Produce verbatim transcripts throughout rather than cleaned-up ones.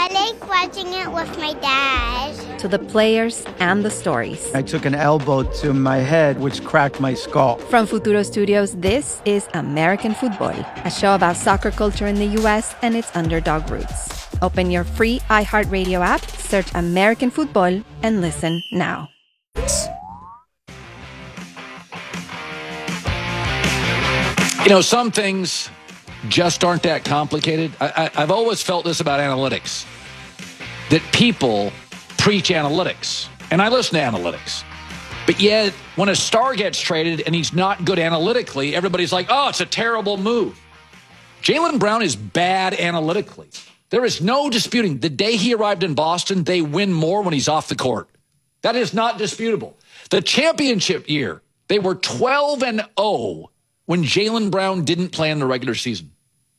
I like watching it with my dad. To the players and the stories. I took an elbow to my head, which cracked my skull. From Futuro Studios, this is American Football, a show about soccer culture in the U S and its underdog roots. Open your free iHeartRadio app, search American Football, and listen now. You know, some things just aren't that complicated. I, I, I've always felt this about analytics, that people preach analytics, and I listen to analytics. But yet, when a star gets traded and he's not good analytically, everybody's like, oh, it's a terrible move. Jaylen Brown is bad analytically. There is no disputing. The day he arrived in Boston, they win more when he's off the court. That is not disputable. The championship year, they were twelve and oh when Jaylen Brown didn't play in the regular season.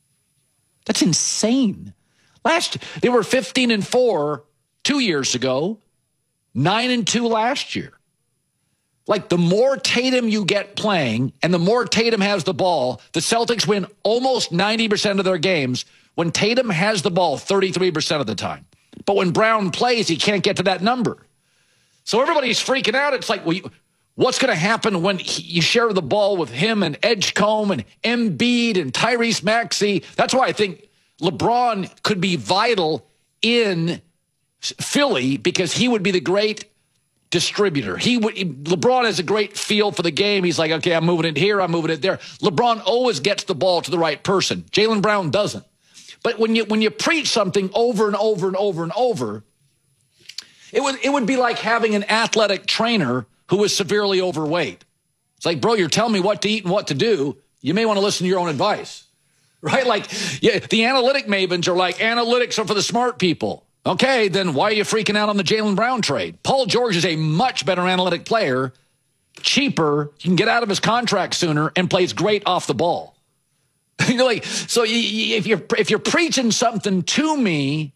That's insane. Last, they were fifteen and four two years ago, nine and two last year. Like, the more Tatum you get playing and the more Tatum has the ball, the Celtics win almost ninety percent of their games when Tatum has the ball thirty-three percent of the time. But when Brown plays, he can't get to that number. So everybody's freaking out. It's like, well, you, what's going to happen when he, you share the ball with him and Edgecombe and Embiid and Tyrese Maxey? That's why I think LeBron could be vital in Philly, because he would be the great distributor. He would. LeBron has a great feel for the game. He's like, okay, I'm moving it here, I'm moving it there. LeBron always gets the ball to the right person. Jaylen Brown doesn't. But when you when you preach something over and over and over and over, it would it would be like having an athletic trainer who is severely overweight. It's like, bro, you're telling me what to eat and what to do. You may want to listen to your own advice, right? Like, yeah, the analytic mavens are like, analytics are for the smart people. Okay, then why are you freaking out on the Jaylen Brown trade? Paul George is a much better analytic player, cheaper, you can get out of his contract sooner, and plays great off the ball. You know, like, so you, you, if you're if you're preaching something to me,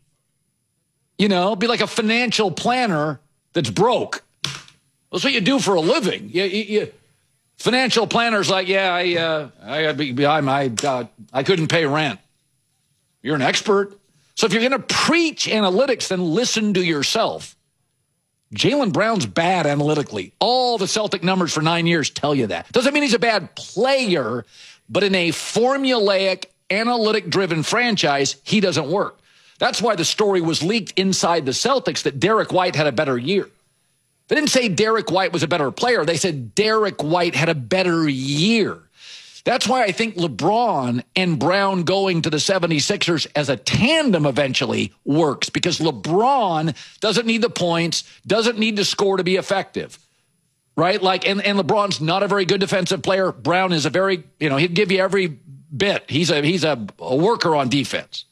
you know, be like a financial planner that's broke. That's what you do for a living. You, you, you, financial planners like, yeah, I uh, I I I, uh, I couldn't pay rent. You're an expert. So if you're going to preach analytics, then listen to yourself. Jaylen Brown's bad analytically. All the Celtic numbers for nine years tell you that. Doesn't mean he's a bad player, but in a formulaic, analytic-driven franchise, he doesn't work. That's why the story was leaked inside the Celtics that Derek White had a better year. They didn't say Derek White was a better player. They said Derek White had a better year. That's why I think LeBron and Brown going to the seventy-sixers as a tandem eventually works, because LeBron doesn't need the points, doesn't need to score to be effective, right? Like, and, and LeBron's not a very good defensive player. Brown is a very, you know, he'd give you every bit. He's a he's a, a worker on defense.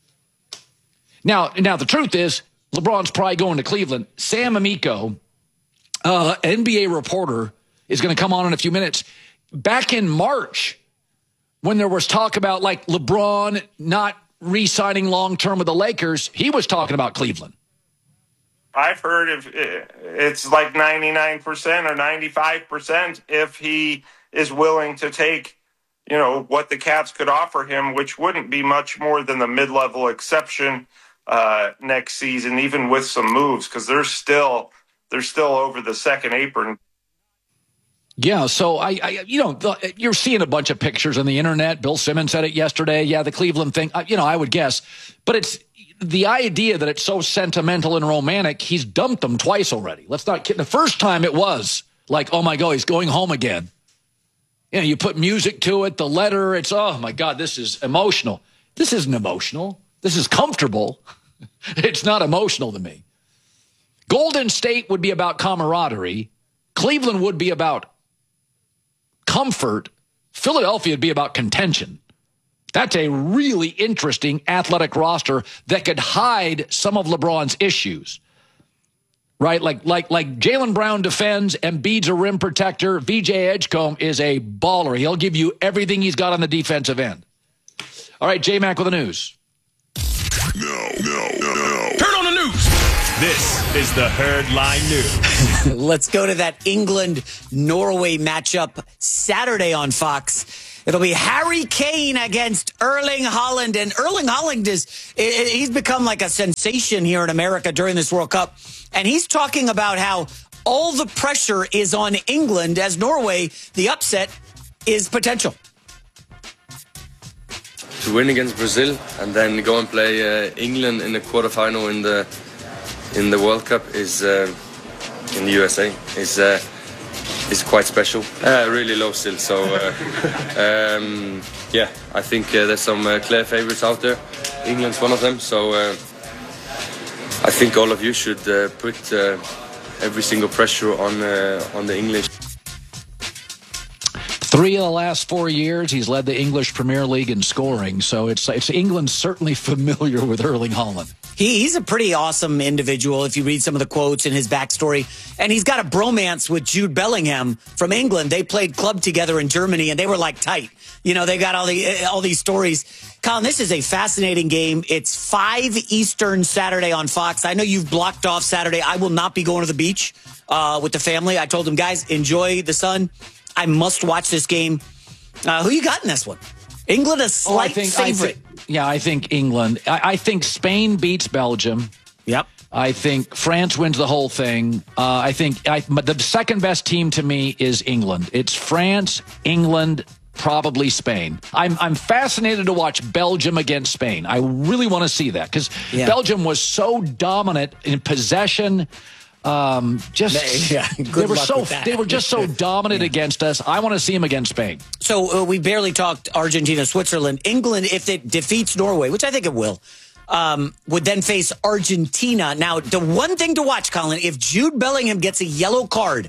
Now, now the truth is, LeBron's probably going to Cleveland. Sam Amico, uh, N B A reporter, is going to come on in a few minutes. Back in March, when there was talk about like LeBron not re-signing long-term with the Lakers, he was talking about Cleveland. I've heard if it's like ninety-nine percent or ninety-five percent if he is willing to take, you know, what the Cavs could offer him, which wouldn't be much more than the mid-level exception uh, next season, even with some moves, because they're still they're still over the second apron. Yeah, so I, I, you know, the, you're seeing a bunch of pictures on the internet. Bill Simmons said it yesterday. Yeah, the Cleveland thing, you know, I would guess. But it's the idea that it's so sentimental and romantic. He's dumped them twice already. Let's not kid. The first time it was like, oh, my God, he's going home again. You know, you put music to it, the letter. It's, oh, my God, this is emotional. This isn't emotional. This is comfortable. It's not emotional to me. Golden State would be about camaraderie. Cleveland would be about comfort. Philadelphia would be about contention. That's a really interesting athletic roster that could hide some of LeBron's issues, right? Like like like Jaylen Brown defends, Embiid's a rim protector, V J Edgecombe is a baller. He'll give you everything he's got on the defensive end. All right, J-Mac with the news. No, no, no, no. Turn on the news. This is the Herd Line News. Let's go to that England-Norway matchup Saturday on Fox. It'll be Harry Kane against Erling Haaland. And Erling Haaland is, he's become like a sensation here in America during this World Cup. And he's talking about how all the pressure is on England as Norway, the upset is potential. To win against Brazil and then go and play uh, England in the quarterfinal in the in the World Cup is uh, in the U S A is uh, is quite special. Uh, really low still, so uh, um, yeah, I think uh, there's some uh, clear favourites out there. England's one of them, so uh, I think all of you should uh, put uh, every single pressure on uh, on the English. Three of the last four years, he's led the English Premier League in scoring. So it's it's England's certainly familiar with Erling Haaland. He, he's a pretty awesome individual if you read some of the quotes and his backstory. And he's got a bromance with Jude Bellingham from England. They played club together in Germany, and they were like tight. You know, they got all the all these stories. Colin, this is a fascinating game. It's five Eastern Saturday on Fox. I know you've blocked off Saturday. I will not be going to the beach uh, with the family. I told them, guys, enjoy the sun. I must watch this game. Uh, who you got in this one? England a slight oh, I think, favorite. I th- yeah, I think England. I, I think Spain beats Belgium. Yep. I think France wins the whole thing. Uh, I think I, the second best team to me is England. It's France, England, probably Spain. I'm I'm fascinated to watch Belgium against Spain. I really want to see that because yeah. Belgium was so dominant in possession. Um, just yeah, they were so they were just so dominant yeah. against us. I want to see them against Spain. So uh, we barely talked Argentina, Switzerland, England. If it defeats Norway, which I think it will, um, would then face Argentina. Now, the one thing to watch, Colin, if Jude Bellingham gets a yellow card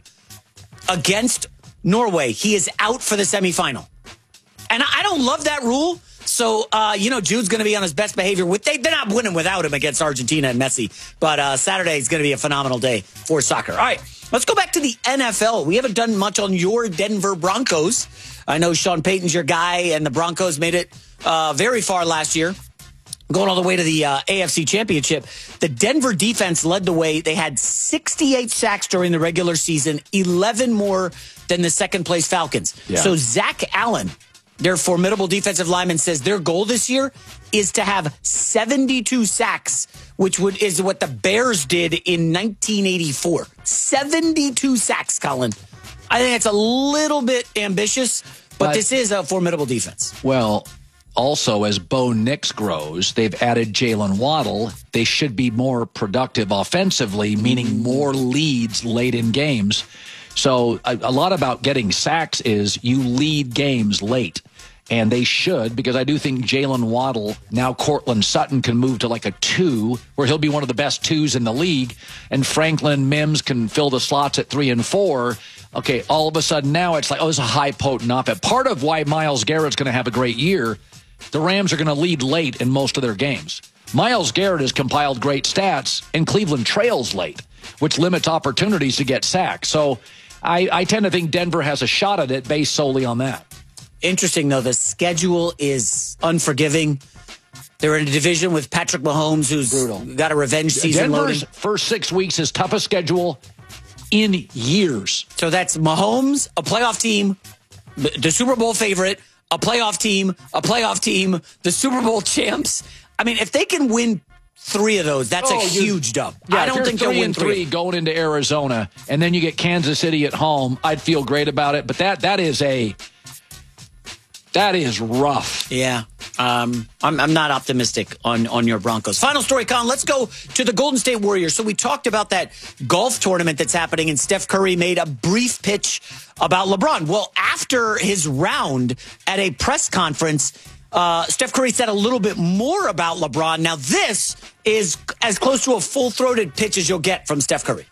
against Norway, he is out for the semifinal. And I don't love that rule. So, uh, you know, Jude's going to be on his best behavior. With they, They're not winning without him against Argentina and Messi. But uh, Saturday is going to be a phenomenal day for soccer. All right, let's go back to the N F L. We haven't done much on your Denver Broncos. I know Sean Payton's your guy, and the Broncos made it uh, very far last year, going all the way to the uh, A F C Championship. The Denver defense led the way. They had sixty-eight sacks during the regular season, eleven more than the second-place Falcons. Yeah. So Zach Allen, their formidable defensive lineman, says their goal this year is to have seventy-two sacks, which would is what the Bears did in nineteen eighty-four. seventy-two sacks, Colin. I think it's a little bit ambitious, but, but this is a formidable defense. Well, also, as Bo Nix grows, they've added Jalen Waddle. They should be more productive offensively, meaning more leads late in games. So a, a lot about getting sacks is you lead games late. And they should, because I do think Jalen Waddle, now Cortland Sutton can move to like a two, where he'll be one of the best twos in the league. And Franklin Mims can fill the slots at three and four. Okay, all of a sudden now it's like, oh, it's a high potent offense. Part of why Myles Garrett's going to have a great year, the Rams are going to lead late in most of their games. Myles Garrett has compiled great stats, and Cleveland trails late, which limits opportunities to get sacked. So I, I tend to think Denver has a shot at it based solely on that. Interesting, though, the schedule is unforgiving. They're in a division with Patrick Mahomes, who's Brutal. got a revenge season Denver's loading. First six weeks is toughest schedule in years. So that's Mahomes, a playoff team, the Super Bowl favorite, a playoff team, a playoff team, the Super Bowl champs. I mean, if they can win three of those, that's oh, a huge dub. Yeah, I don't think they'll win three, three going into Arizona, and then you get Kansas City at home. I'd feel great about it, but that that is a that is rough. Yeah, um, I'm I'm not optimistic on on your Broncos. Final story, Colin. Let's go to the Golden State Warriors. So we talked about that golf tournament that's happening, and Steph Curry made a brief pitch about LeBron. Well, after his round at a press conference, Uh, Steph Curry said a little bit more about LeBron. Now, this is as close to a full-throated pitch as you'll get from Steph Curry.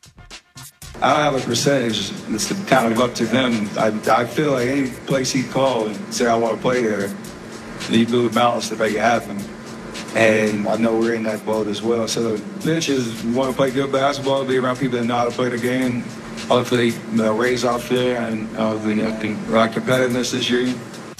I don't have a percentage. It's kind of up to them. I, I feel like any place he called and say, I want to play there, you build a balance to make it happen. And I know we're in that boat as well. So the bench is, we want to play good basketball, be around people that know how to play the game. Hopefully, you know, raise off there and uh, the, the uh, competitiveness this year.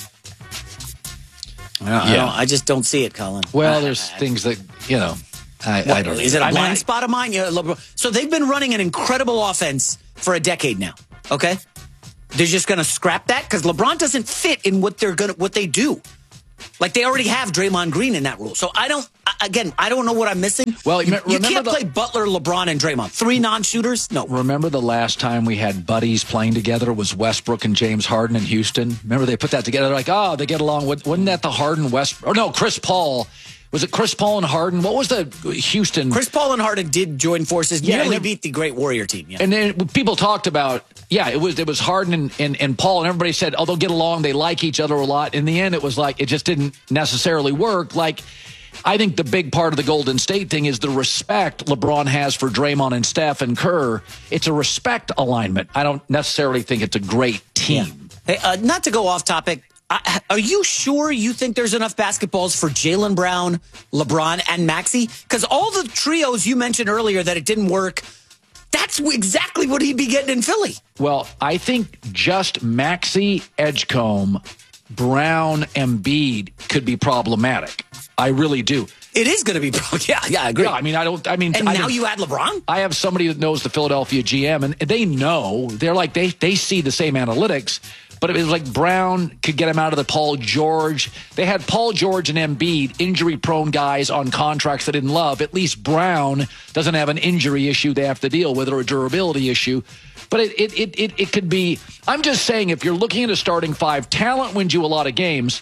I, don't, yeah. I, don't, I just don't see it, Colin. Well, there's I, things that, you know, I, what, I don't know. Is it a I blind mean, spot of mine? Yeah, so they've been running an incredible offense for a decade now, okay? they're just going to scrap that because LeBron doesn't fit in what they're going to what they do. Like they already have Draymond Green in that rule. So I don't. Again, I don't know what I'm missing. Well, you, you remember can't the, play Butler, LeBron, and Draymond. Three non-shooters? No. Remember the last time we had buddies playing together was Westbrook and James Harden in Houston? Remember they put that together? They're like, oh, they get along. Wasn't that the Harden West? Or no, Chris Paul. Was it Chris Paul and Harden? What was the Houston? Chris Paul and Harden did join forces. Yeah, nearly and beat the Great Warrior team. Yeah. And then people talked about, yeah, it was it was Harden and, and, and Paul, and everybody said, oh, they'll get along. They like each other a lot. In the end, it was like it just didn't necessarily work. Like, I think the big part of the Golden State thing is the respect LeBron has for Draymond and Steph and Kerr. It's a respect alignment. I don't necessarily think it's a great team. Yeah. Hey, uh, not to go off topic. I, are you sure you think there's enough basketballs for Jaylen Brown, LeBron, and Maxey? Because all the trios you mentioned earlier that it didn't work, that's exactly what he'd be getting in Philly. Well, I think just Maxey, Edgecombe, Brown, Embiid could be problematic. I really do. It is going to be, yeah, yeah, I agree. Yeah, I mean, I don't, I mean, and I now you add LeBron? I have somebody that knows the Philadelphia G M, and they know, they're like, they, they see the same analytics. But it was like Brown could get him out of the Paul George. They had Paul George and Embiid, injury-prone guys on contracts they didn't love. At least Brown doesn't have an injury issue they have to deal with or a durability issue. But it it it it, it could be. I'm just saying, if you're looking at a starting five, talent wins you a lot of games.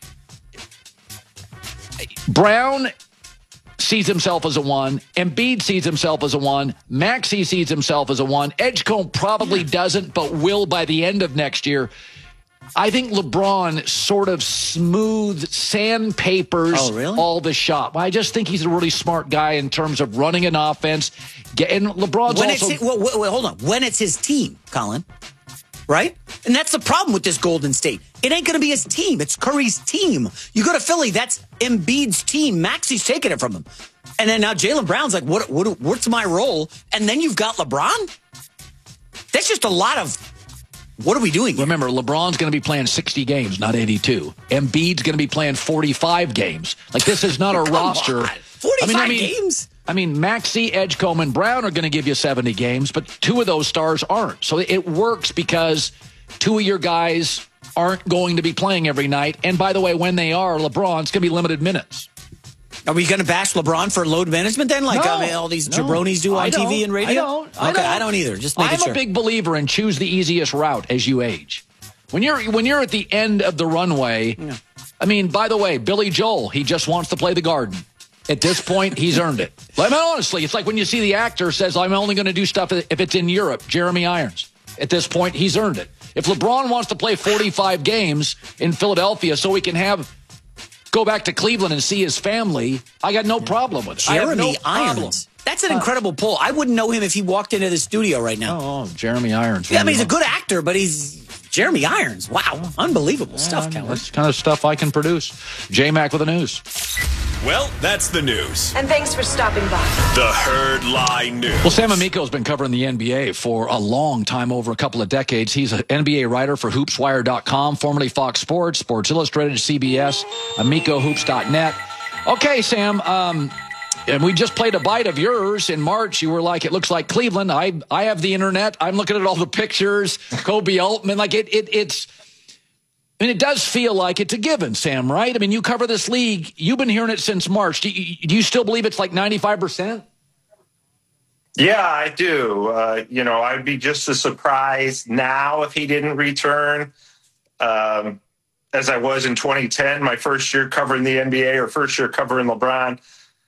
Brown sees himself as a one. Embiid sees himself as a one. Maxey sees himself as a one. Edgecombe probably doesn't, but will by the end of next year. I think LeBron sort of smooth sandpapers oh, really? all the shot. I just think he's a really smart guy in terms of running an offense. And LeBron's when also... It's, well, well, hold on. When it's his team, Colin, right? And that's the problem with this Golden State. It ain't going to be his team. It's Curry's team. You go to Philly, that's Embiid's team. Maxey's taking it from him. And then now Jaylen Brown's like, what, what, what's my role? And then you've got LeBron? That's just a lot of, what are we doing here? Remember, LeBron's going to be playing sixty games, not eighty-two. Embiid's going to be playing forty-five games. Like, this is not a roster. On. forty-five I mean, I mean, games? I mean, Maxey, Edgecombe, and Brown are going to give you seventy games, but two of those stars aren't. So it works because two of your guys aren't going to be playing every night. And by the way, when they are, LeBron's going to be limited minutes. Are we going to bash LeBron for load management then? Like no, I mean, all these no, jabronis do on T V and radio? I don't. I okay, don't. I don't either. Just making I'm sure. a big believer in choose the easiest route as you age. When you're when you're at the end of the runway, yeah. I mean, by the way, Billy Joel, he just wants to play the Garden. At this point, he's earned it. I mean, honestly, it's like when you see the actor says, I'm only going to do stuff if it's in Europe, Jeremy Irons. At this point, he's earned it. If LeBron wants to play forty-five games in Philadelphia so he can have go back to Cleveland and see his family, I got no problem with it. Jeremy I have no problem. Irons. That's an incredible pull. I wouldn't know him if he walked into the studio right now. Oh, Jeremy Irons. Yeah, I mean, he's a good actor, but he's Jeremy Irons. Wow. Unbelievable yeah, stuff, Kelly. That's the kind of stuff I can produce. J-Mac with the news. Well, that's the news. And thanks for stopping by. The Herd Lie News. Well, Sam Amico's been covering the N B A for a long time, over a couple of decades. He's an N B A writer for Hoops Wire dot com, formerly Fox Sports, Sports Illustrated, C B S, Amico Hoops dot net. Okay, Sam, um, and we just played a bite of yours in March. You were like, it looks like Cleveland. I I have the internet. I'm looking at all the pictures. Kobe Altman, like it, it it's... I mean, it does feel like it's a given, Sam, right? I mean, you cover this league. You've been hearing it since March. Do you, do you still believe it's like ninety-five percent? Yeah, I do. Uh, you know, I'd be just as surprised now if he didn't return um, as I was in twenty ten, my first year covering the N B A or first year covering LeBron.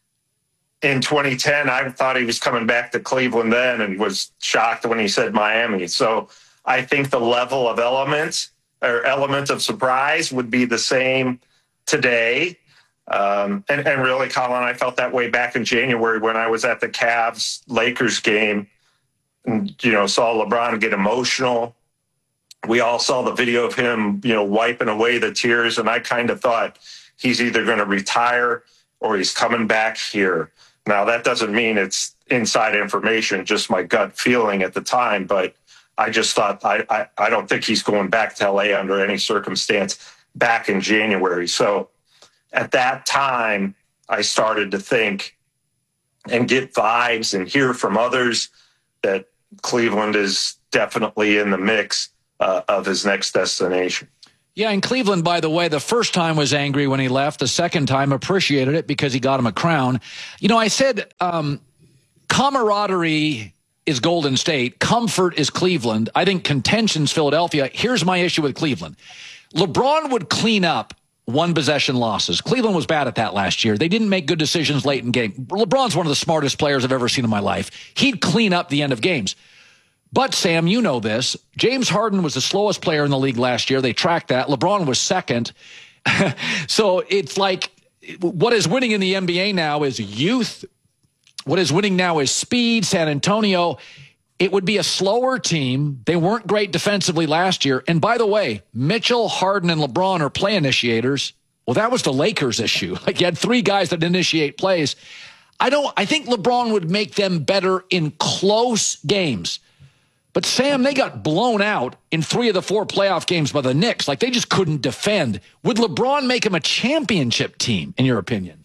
In twenty ten, I thought he was coming back to Cleveland then and was shocked when he said Miami. So I think the level of elements or element of surprise would be the same today. Um, and, and really, Colin, I felt that way back in January when I was at the Cavs-Lakers game and, you know, saw LeBron get emotional. We all saw the video of him, you know, wiping away the tears. And I kind of thought he's either going to retire or he's coming back here. Now, that doesn't mean it's inside information, just my gut feeling at the time. But I just thought, I, I, I don't think he's going back to L A under any circumstance back in January. So at that time, I started to think and get vibes and hear from others that Cleveland is definitely in the mix uh, of his next destination. Yeah, and Cleveland, by the way, the first time was angry when he left. The second time appreciated it because he got him a crown. You know, I said um, camaraderie is Golden State. Comfort is Cleveland. I think contention's Philadelphia. Here's my issue with Cleveland. LeBron would clean up one possession losses. Cleveland was bad at that last year. They didn't make good decisions late in game. LeBron's one of the smartest players I've ever seen in my life. He'd clean up the end of games. But, Sam, you know this. James Harden was the slowest player in the league last year. They tracked that. LeBron was second. So it's like what is winning in the N B A now is youth. What is winning now is speed. San Antonio, it would be a slower team. They weren't great defensively last year. And by the way, Mitchell, Harden, and LeBron are play initiators. Well, that was the Lakers' issue. Like you had three guys that initiate plays. I don't. I think LeBron would make them better in close games. But, Sam, they got blown out in three of the four playoff games by the Knicks. Like, they just couldn't defend. Would LeBron make them a championship team, in your opinion?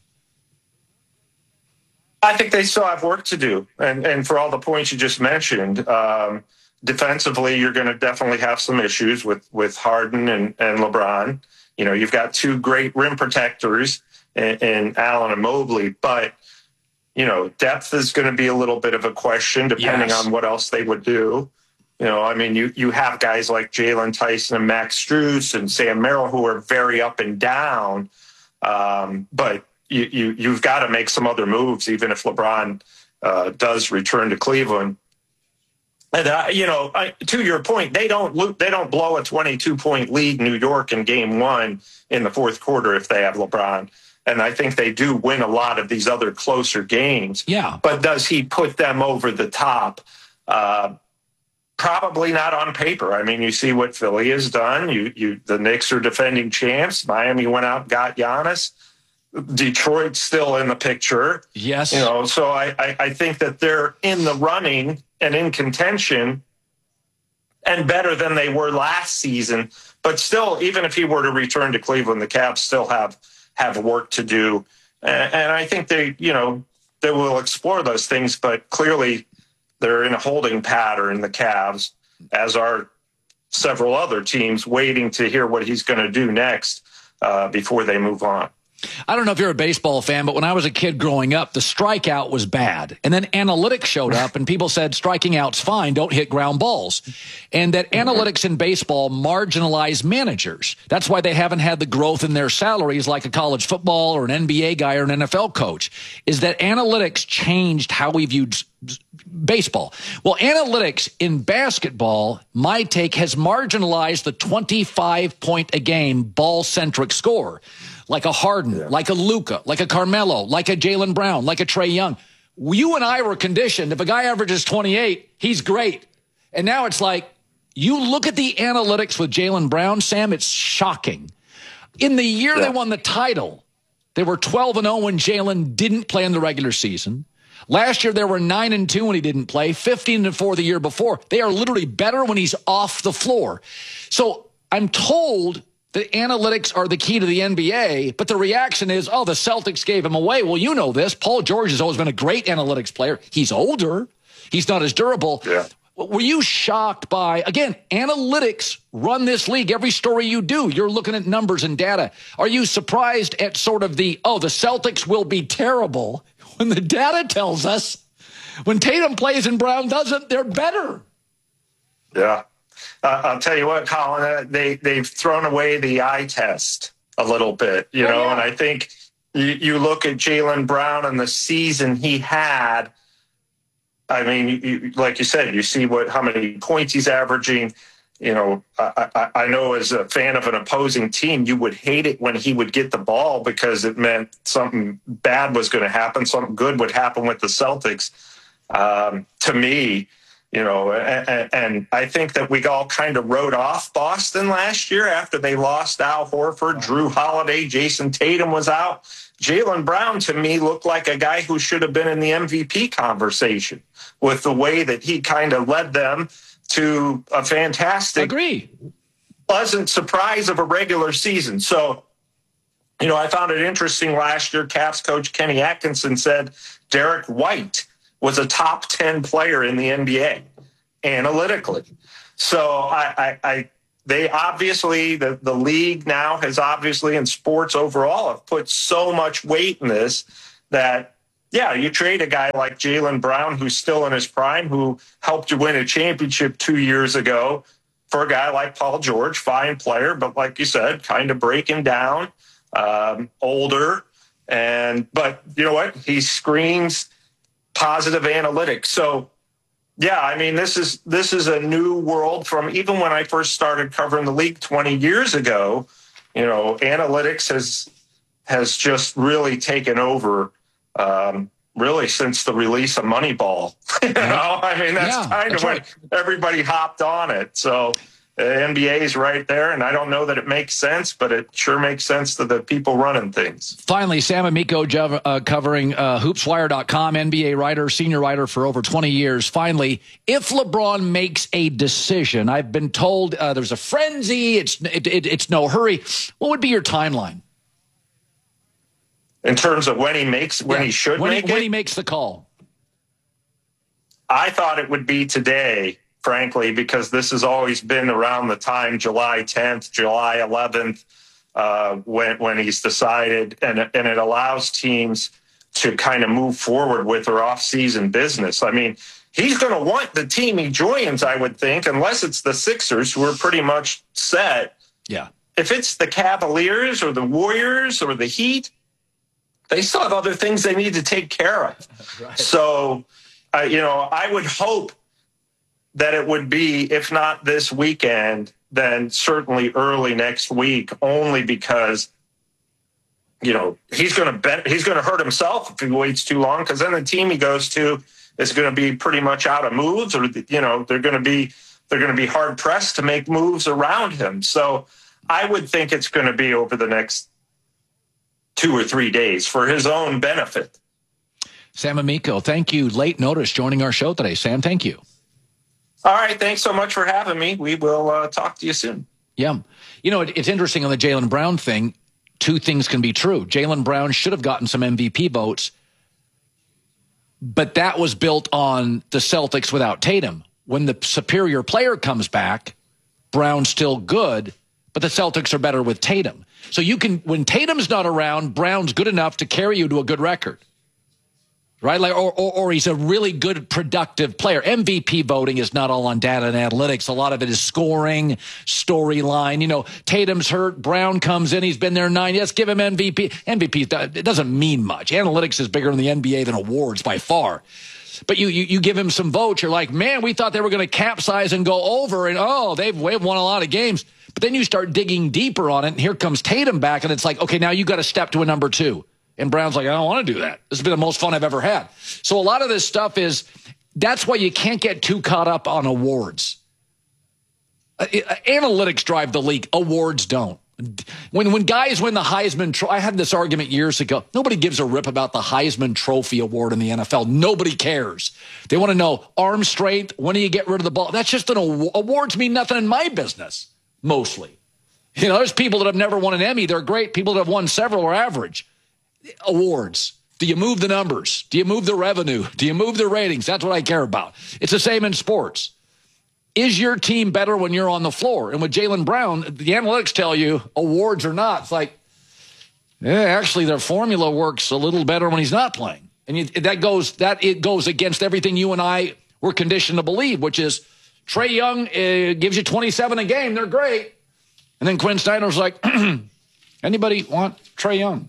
I think they still have work to do. And and for all the points you just mentioned, um, defensively, you're going to definitely have some issues with, with Harden and, and LeBron. You know, you've got two great rim protectors in, in Allen and Mobley, but, you know, depth is going to be a little bit of a question depending yes. on what else they would do. You know, I mean, you, you have guys like Jalen Tyson and Max Strus and Sam Merrill who are very up and down. Um, but you, you, you've got to make some other moves, even if LeBron uh, does return to Cleveland. And, uh, you know, I, to your point, they don't lo- they don't blow a twenty-two point lead New York in game one in the fourth quarter if they have LeBron. And I think they do win a lot of these other closer games. Yeah. But does he put them over the top? Uh, Probably not on paper. I mean, you see what Philly has done. You, you, the Knicks are defending champs. Miami went out and got Giannis. Detroit's still in the picture. Yes. You know, so I, I, I think that they're in the running and in contention and better than they were last season. But still, even if he were to return to Cleveland, the Cavs still have, have work to do. And, and I think they, you know, they will explore those things, but clearly they're in a holding pattern, the Cavs, as are several other teams waiting to hear what he's going to do next uh, before they move on. I don't know if you're a baseball fan, but when I was a kid growing up, the strikeout was bad. And then analytics showed up and people said striking out's fine, don't hit ground balls. And that mm-hmm. analytics in baseball marginalize managers. That's why they haven't had the growth in their salaries like a college football or an N B A guy or an N F L coach, is that analytics changed how we viewed baseball. Well, analytics in basketball, my take, has marginalized the twenty-five point a game ball-centric score. Like a Harden, yeah. like a Luka, like a Carmelo, like a Jaylen Brown, like a Trae Young. You and I were conditioned. If a guy averages twenty-eight, he's great. And now it's like, you look at the analytics with Jaylen Brown, Sam, it's shocking. In the year yeah. they won the title, they were twelve and oh when Jaylen didn't play in the regular season. Last year, they were nine and two when he didn't play, fifteen and four the year before. They are literally better when he's off the floor. So I'm told that analytics are the key to the N B A, but the reaction is, oh, the Celtics gave him away. Well, you know this. Paul George has always been a great analytics player. He's older. He's not as durable. Yeah. Were you shocked by, again, analytics run this league. Every story you do, you're looking at numbers and data. Are you surprised at sort of the, oh, the Celtics will be terrible, when the data tells us when Tatum plays and Brown doesn't, they're better? Yeah. Uh, I'll tell you what, Colin, uh, they, they've thrown away the eye test a little bit, you oh, know, yeah. and I think you, you look at Jaylen Brown and the season he had. I mean, you, like you said, you see what how many points he's averaging. You know, I, I, I know as a fan of an opposing team, you would hate it when he would get the ball because it meant something bad was going to happen. Something good would happen with the Celtics. Um, to me, you know, and, and I think that we all kind of wrote off Boston last year after they lost Al Horford, Drew Holiday, Jason Tatum was out. Jaylen Brown, to me, looked like a guy who should have been in the M V P conversation with the way that he kind of led them to a fantastic, Agree. pleasant surprise of a regular season. So, you know, I found it interesting last year, Cavs coach Kenny Atkinson said Derek White was a top ten player in the N B A analytically. So I, I, I they obviously, the, the league now has obviously, in sports overall, have put so much weight in this that, yeah, you trade a guy like Jaylen Brown, who's still in his prime, who helped you win a championship two years ago, for a guy like Paul George, fine player, but like you said, kind of breaking down, um, older. And but you know what? He screams positive analytics. So, yeah, I mean, this is this is a new world from even when I first started covering the league twenty years ago. You know, analytics has has just really taken over. Um, really, since the release of Moneyball. you know, I mean, that's yeah, kind that's of when right. everybody hopped on it. So the N B A is right there, and I don't know that it makes sense, but it sure makes sense to the people running things. Finally, Sam Amico, uh, covering uh, hoops wire dot com, N B A writer, senior writer for over twenty years. Finally, if LeBron makes a decision, I've been told uh, there's a frenzy, it's it, it, it's no hurry. What would be your timeline? In terms of when he makes, when yeah. he should when make he, it? When he makes the call. I thought it would be today, frankly, because this has always been around the time, July tenth, July eleventh, uh, when when he's decided, and, and it allows teams to kind of move forward with their off-season business. I mean, he's going to want the team he joins, I would think, unless it's the Sixers, who are pretty much set. Yeah. If it's the Cavaliers or the Warriors or the Heat, they still have other things they need to take care of. Right. So, uh, you know, I would hope that it would be, if not this weekend, then certainly early next week, only because, you know, he's going to bet, he's going to hurt himself if he waits too long, because then the team he goes to is going to be pretty much out of moves, or, you know, they're going to be, they're going to be hard pressed to make moves around him. So I would think it's going to be over the next two or three days for his own benefit. Sam Amico, thank you. Late notice joining our show today. Sam, thank you. All right. Thanks so much for having me. We will uh, talk to you soon. Yeah. You know, it, it's interesting on the Jaylen Brown thing. Two things can be true. Jaylen Brown should have gotten some M V P votes, but that was built on the Celtics without Tatum. When the superior player comes back, Brown's still good, but the Celtics are better with Tatum. So you can, when Tatum's not around, Brown's good enough to carry you to a good record, right? Like, or, or, or he's a really good, productive player. M V P voting is not all on data and analytics. A lot of it is scoring, storyline. You know, Tatum's hurt, Brown comes in, he's been there nine. Yes, give him M V P. M V P, it doesn't mean much. Analytics is bigger in the N B A than awards by far. But you, you, you give him some votes, you're like, man, we thought they were going to capsize and go over, and oh, they've, they've won a lot of games. But then you start digging deeper on it, and here comes Tatum back, and it's like, okay, now you got to step to a number two. And Brown's like, I don't want to do that. This has been the most fun I've ever had. So a lot of this stuff is, that's why you can't get too caught up on awards. Uh, uh, analytics drive the league. Awards don't. When when guys win the Heisman Trophy, I had this argument years ago. Nobody gives a rip about the Heisman Trophy award in the N F L. Nobody cares. They want to know arm strength. When do you get rid of the ball? That's just an award. Awards mean nothing in my business, mostly. You know, there's people that have never won an Emmy. They're great. People that have won several are average. Awards. Do you move the numbers? Do you move the revenue? Do you move the ratings? That's what I care about. It's the same in sports. Is your team better when you're on the floor? And with Jaylen Brown, the analytics tell you awards or not. It's like, yeah, actually their formula works a little better when he's not playing. And you, that goes that it goes against everything you and I were conditioned to believe, which is Trae Young uh, gives you twenty-seven a game. They're great. And then Quinn Snyder's like, anybody want Trae Young?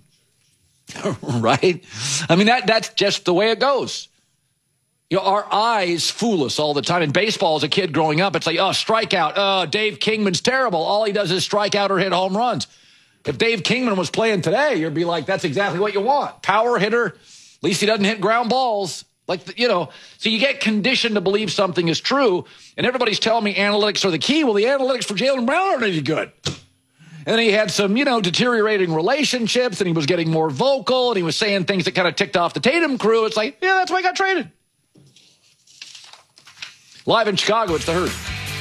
Right? I mean, that that's just the way it goes. You know, our eyes fool us all the time. In baseball, as a kid growing up, it's like, oh, strikeout. Oh, Dave Kingman's terrible. All he does is strike out or hit home runs. If Dave Kingman was playing today, you'd be like, that's exactly what you want. Power hitter. At least he doesn't hit ground balls. Like, you know, so you get conditioned to believe something is true, and everybody's telling me analytics are the key. Well, the analytics for Jaylen Brown aren't any good. And then he had some, you know, deteriorating relationships, and he was getting more vocal, and he was saying things that kind of ticked off the Tatum crew. It's like, yeah, that's why he got traded. Live in Chicago, it's The Herd.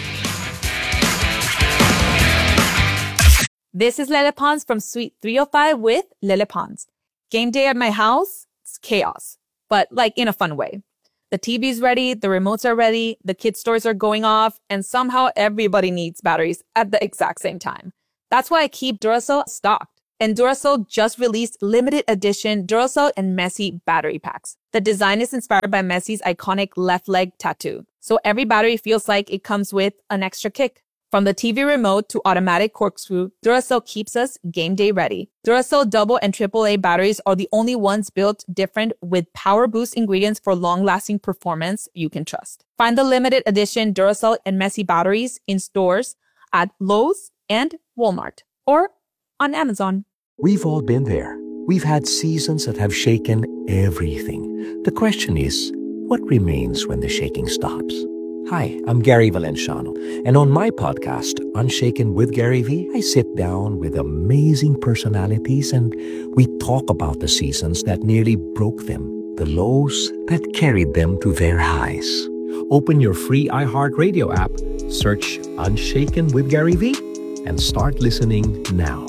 This is Lele Pons from Suite three oh five with Lele Pons. Game day at my house, it's chaos, but like in a fun way. The T V's ready, the remotes are ready, the kids' toys are going off, and somehow everybody needs batteries at the exact same time. That's why I keep Duracell stocked. And Duracell just released limited edition Duracell and Messi battery packs. The design is inspired by Messi's iconic left leg tattoo. So every battery feels like it comes with an extra kick. From the T V remote to automatic corkscrew, Duracell keeps us game day ready. Duracell double and triple A batteries are the only ones built different with power boost ingredients for long-lasting performance you can trust. Find the limited edition Duracell and Messi batteries in stores at Lowe's and Walmart or on Amazon. We've all been there. We've had seasons that have shaken everything. The question is, what remains when the shaking stops? Hi, I'm Gary Valenciano, and on my podcast, Unshaken with Gary V, I sit down with amazing personalities and we talk about the seasons that nearly broke them, the lows that carried them to their highs. Open your free iHeartRadio app, search Unshaken with Gary V, and start listening now.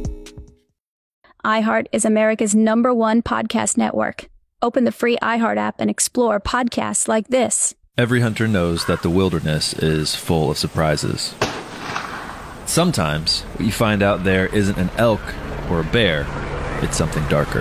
iHeart is America's number one podcast network. Open the free iHeart app and explore podcasts like this. Every hunter knows that the wilderness is full of surprises. Sometimes, what you find out there isn't an elk or a bear, it's something darker.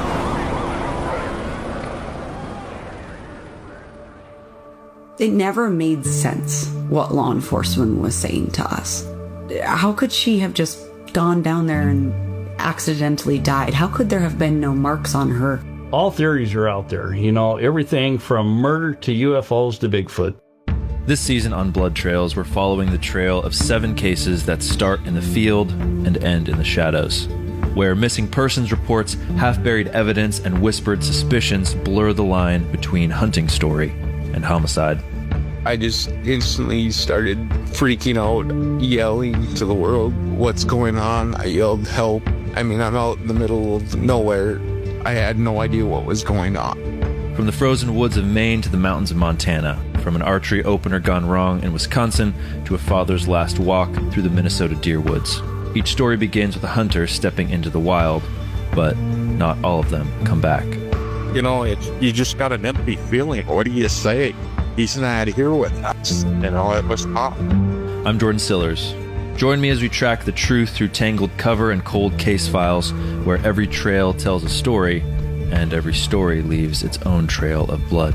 It never made sense what law enforcement was saying to us. How could she have just gone down there and accidentally died? How could there have been no marks on her? All theories are out there, you know, everything from murder to U F Os to Bigfoot. This season on Blood Trails, we're following the trail of seven cases that start in the field and end in the shadows, where missing persons reports, half-buried evidence, and whispered suspicions blur the line between hunting story and homicide. I just instantly started freaking out, yelling to the world, what's going on? I yelled, help. I mean, I'm out in the middle of nowhere. I had no idea what was going on. From the frozen woods of Maine to the mountains of Montana, from an archery opener gone wrong in Wisconsin to a father's last walk through the Minnesota deer woods. Each story begins with a hunter stepping into the wild, but not all of them come back. You know, it's, you just got an empty feeling. What do you say? He's not here with us. You know, it was tough. I'm Jordan Sillers. Join me as we track the truth through tangled cover and cold case files, where every trail tells a story, and every story leaves its own trail of blood.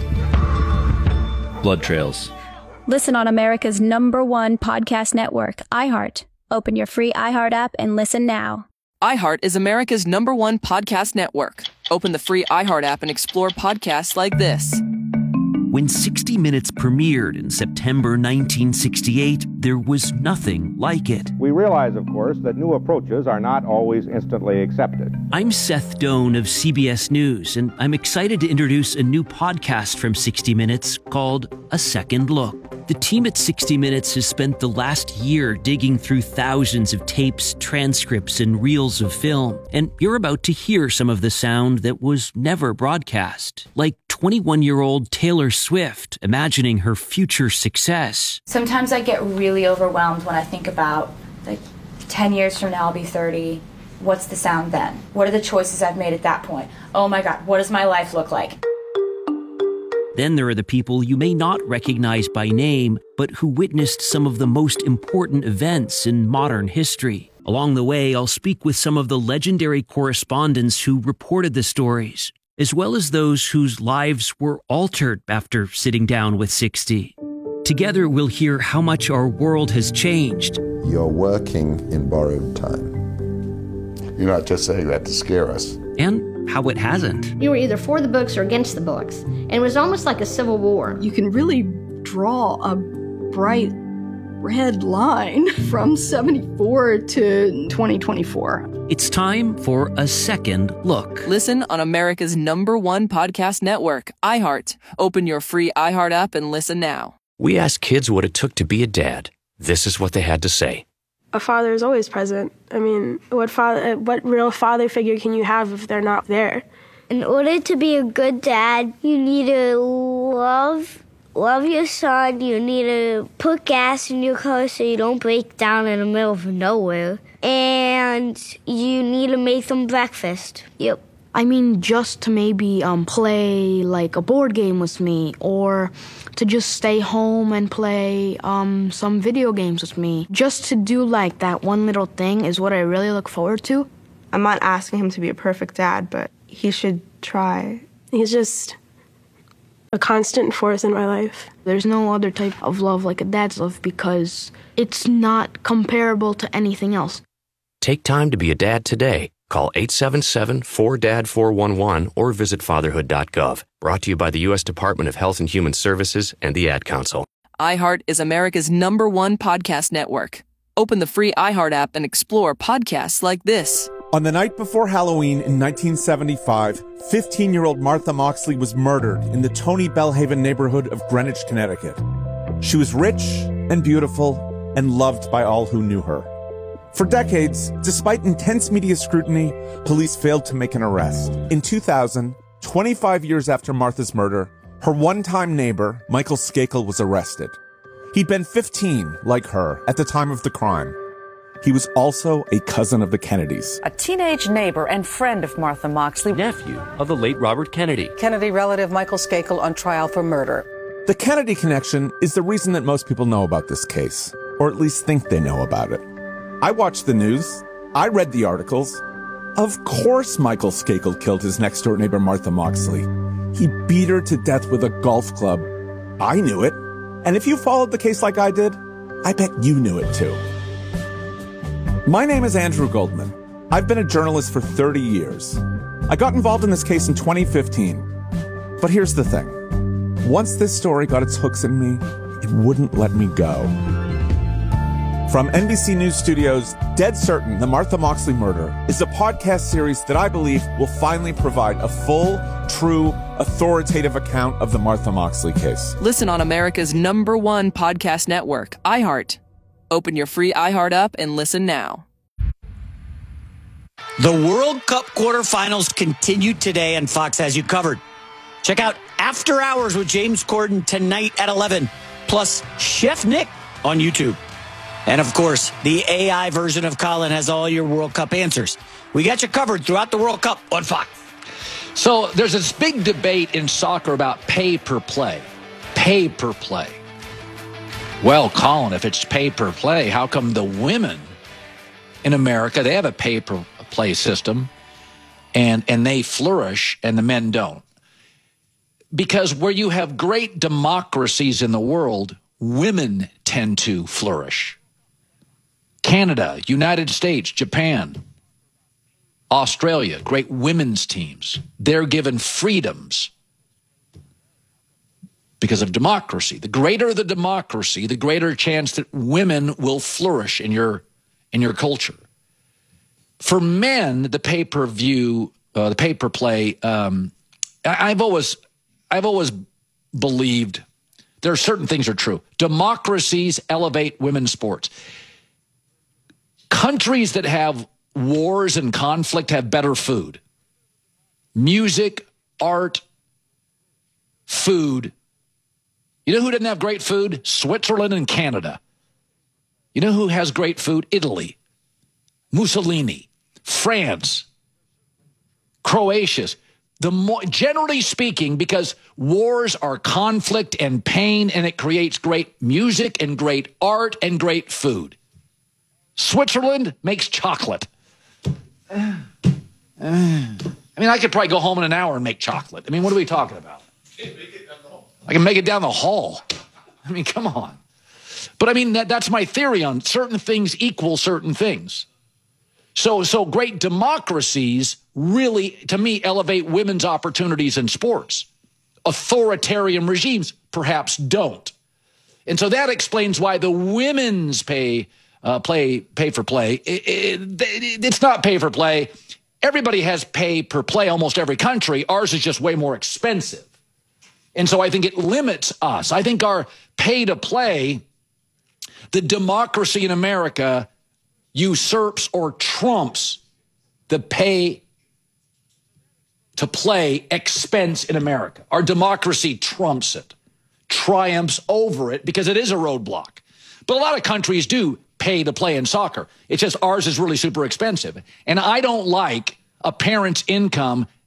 Blood Trails. Listen on America's number one podcast network, iHeart. Open your free iHeart app and listen now. iHeart is America's number one podcast network. Open the free iHeart app and explore podcasts like this. When sixty minutes premiered in September nineteen sixty-eight, there was nothing like it. We realize, of course, that new approaches are not always instantly accepted. I'm Seth Doan of C B S News, and I'm excited to introduce a new podcast from sixty minutes called A Second Look. The team at sixty minutes has spent the last year digging through thousands of tapes, transcripts, and reels of film, and you're about to hear some of the sound that was never broadcast, like twenty-one-year-old Taylor Swift imagining her future success. Sometimes I get really overwhelmed when I think about, like, ten years from now I'll be thirty. What's the sound then? What are the choices I've made at that point? Oh my God, what does my life look like? Then there are the people you may not recognize by name, but who witnessed some of the most important events in modern history. Along the way, I'll speak with some of the legendary correspondents who reported the stories, as well as those whose lives were altered after sitting down with sixty. Together, we'll hear how much our world has changed. You're working in borrowed time. You're not just saying that to scare us. And how it hasn't. You were either for the books or against the books, and it was almost like a civil war. You can really draw a bright red line from seventy-four to twenty twenty-four. It's time for A Second Look. Listen on America's number one podcast network, iHeart. Open your free iHeart app and listen now. We asked kids what it took to be a dad. This is what they had to say. A father is always present. I mean, what father, what real father figure can you have if they're not there? In order to be a good dad, you need to love love your son. You need to put gas in your car so you don't break down in the middle of nowhere. And you need to make them breakfast. Yep. I mean, just to maybe um, play like a board game with me, or to just stay home and play um, some video games with me. Just to do like that one little thing is what I really look forward to. I'm not asking him to be a perfect dad, but he should try. He's just a constant force in my life. There's no other type of love like a dad's love because it's not comparable to anything else. Take time to be a dad today. Call eight seven seven, four D A D, four one one or visit fatherhood dot gov. Brought to you by the U S Department of Health and Human Services and the Ad Council. iHeart is America's number one podcast network. Open the free iHeart app and explore podcasts like this. On the night before Halloween in nineteen seventy-five, fifteen-year-old Martha Moxley was murdered in the Tony Bellhaven neighborhood of Greenwich, Connecticut. She was rich and beautiful and loved by all who knew her. For decades, despite intense media scrutiny, police failed to make an arrest. In two thousand, twenty-five years after Martha's murder, her one-time neighbor, Michael Skakel, was arrested. He'd been fifteen, like her, at the time of the crime. He was also a cousin of the Kennedys. A teenage neighbor and friend of Martha Moxley. Nephew of the late Robert Kennedy. Kennedy relative Michael Skakel on trial for murder. The Kennedy connection is the reason that most people know about this case, or at least think they know about it. I watched the news. I read the articles. Of course Michael Skakel killed his next-door neighbor Martha Moxley. He beat her to death with a golf club. I knew it. And if you followed the case like I did, I bet you knew it too. My name is Andrew Goldman. I've been a journalist for thirty years. I got involved in this case in twenty fifteen. But here's the thing. Once this story got its hooks in me, it wouldn't let me go. From N B C News Studios, Dead Certain, The Martha Moxley Murder is a podcast series that I believe will finally provide a full, true, authoritative account of the Martha Moxley case. Listen on America's number one podcast network, iHeart. Open your free iHeart app and listen now. The World Cup quarterfinals continue today, and Fox has you covered. Check out After Hours with James Corden tonight at eleven, plus Chef Nick on YouTube. And, of course, the A I version of Colin has all your World Cup answers. We got you covered throughout the World Cup on Fox. So there's this big debate in soccer about pay per play. Pay per play. Well, Colin, if it's pay per play, how come the women in America, they have a pay per play system and, and they flourish and the men don't? Because where you have great democracies in the world, women tend to flourish. Canada, United States, Japan, Australia, great women's teams. They're given freedoms because of democracy. The greater the democracy, the greater chance that women will flourish in your in your culture. For men, the pay-per-view, uh, the pay-per-play, um, I, I've always, I've always believed there are certain things are true. Democracies elevate women's sports. Countries that have wars and conflict have better food. Music, art, food. You know who didn't have great food? Switzerland and Canada. You know who has great food? Italy. Mussolini. France. Croatia. The more, generally speaking, because wars are conflict and pain, and it creates great music and great art and great food. Switzerland makes chocolate. Uh, uh, I mean, I could probably go home in an hour and make chocolate. I mean, what are we talking about? I can make it down the hall. I mean, come on. But I mean, that, that's my theory on certain things equal certain things. So, so great democracies really, to me, elevate women's opportunities in sports. Authoritarian regimes perhaps don't. And so that explains why the women's pay uh, play pay for play. It, it, it's not pay for play. Everybody has pay per play, almost every country. Ours is just way more expensive. And so I think it limits us. I think our pay to play, the democracy in America usurps or trumps the pay to play expense in America. Our democracy trumps it, triumphs over it because it is a roadblock. But a lot of countries do pay to play in soccer. It's just ours is really super expensive. And I don't like a parent's income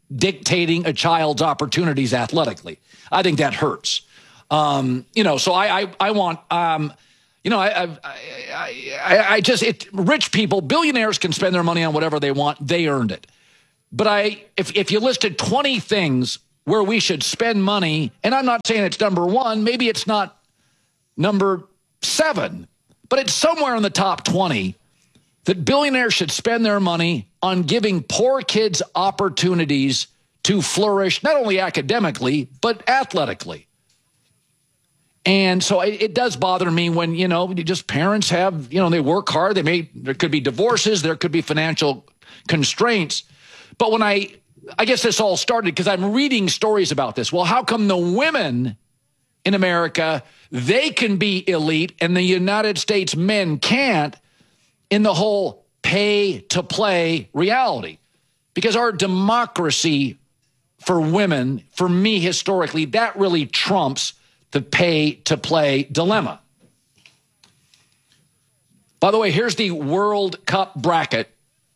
dictating a child's opportunities athletically. I think that hurts. Um, you know, so I, I, I want, um, you know, I, I, I, I just, it, rich people, billionaires can spend their money on whatever they want. They earned it. But I, if, if you listed twenty things where we should spend money, and I'm not saying it's number one, maybe it's not number seven, but it's somewhere in the top twenty that billionaires should spend their money on giving poor kids opportunities to flourish, not only academically, but athletically. And so it, it does bother me when, you know, just parents have, you know, they work hard. They may, there could be divorces. There could be financial constraints. But when I, I guess this all started because I'm reading stories about this. Well, how come the women in America, they can be elite and the United States men can't in the whole pay to play reality? Because our democracy for women, for me historically, that really trumps the pay to play dilemma. By the way, here's the World Cup bracket.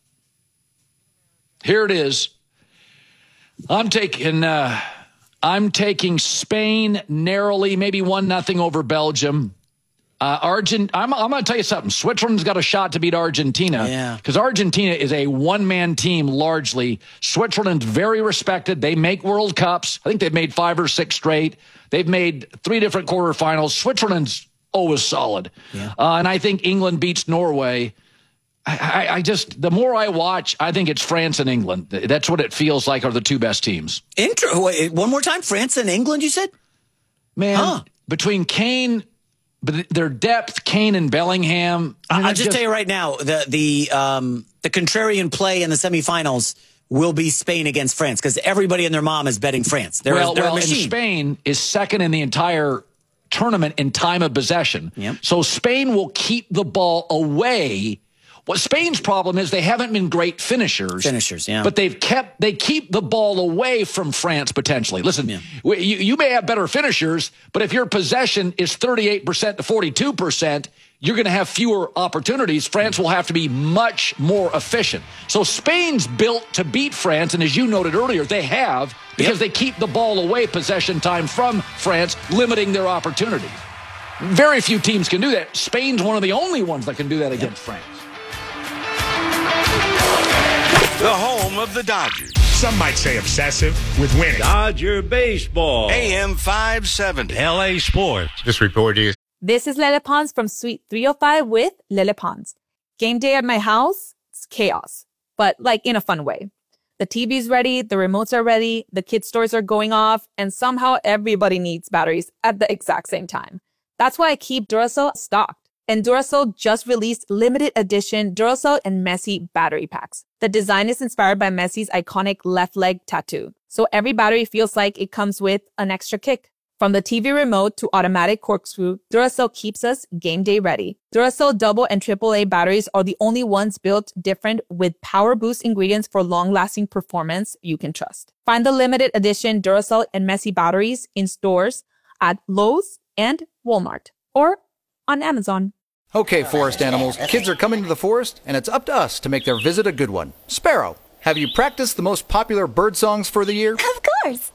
Here it is. I'm taking uh, I'm taking Spain narrowly, maybe one nothing over Belgium. Uh, Argent. I'm, I'm going to tell you something. Switzerland's got a shot to beat Argentina. Yeah. Because Argentina is a one-man team largely. Switzerland's very respected. They make World Cups. I think they've made five or six straight. They've made three different quarterfinals. Switzerland's always solid. Yeah. Uh, and I think England beats Norway. I, I, I just, the more I watch, I think it's France and England. That's what it feels like are the two best teams. Intro. Wait, one more time. France and England, you said? Man, huh. between Kane, but their depth, Kane and Bellingham. I mean, I'll just, just tell you right now, the the um, the contrarian play in the semifinals will be Spain against France because everybody and their mom is betting France. They're, well, they're well a and machine. Spain is second in the entire tournament in time of possession. Yep. So Spain will keep the ball away. What Spain's problem is they haven't been great finishers. Finishers, yeah. But they've kept, they keep the ball away from France potentially. Listen, yeah. you, you may have better finishers, but if your possession is thirty-eight percent to forty-two percent, you're going to have fewer opportunities. France will have to be much more efficient. So Spain's built to beat France, and as you noted earlier, they have because yep. they keep the ball away possession time from France, limiting their opportunity. Very few teams can do that. Spain's one of the only ones that can do that against yep. France. The home of the Dodgers. Some might say obsessive with winning. Dodger baseball. A M five seventy. L A Sports. Just report you. This is Lele Pons from Suite three oh five with Lele Pons. Game day at my house, it's chaos, but like in a fun way. The T V's ready, the remotes are ready, the kids' stores are going off, and somehow everybody needs batteries at the exact same time. That's why I keep Duracell stocked. And Duracell just released limited edition Duracell and Messi battery packs. The design is inspired by Messi's iconic left leg tattoo. So every battery feels like it comes with an extra kick. From the T V remote to automatic corkscrew, Duracell keeps us game day ready. Duracell double and triple A batteries are the only ones built different with power boost ingredients for long-lasting performance you can trust. Find the limited edition Duracell and Messi batteries in stores at Lowe's and Walmart or on Amazon. Okay, forest animals, kids are coming to the forest, and it's up to us to make their visit a good one. Sparrow, have you practiced the most popular bird songs for the year? Of course.